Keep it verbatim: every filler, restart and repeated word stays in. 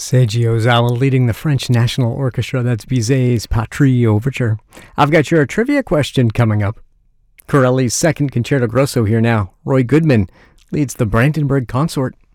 Seiji Ozawa leading the French National Orchestra. That's Bizet's Patrie Overture. I've got your trivia question coming up. Corelli's second Concerto Grosso here now. Roy Goodman leads the Brandenburg Consort.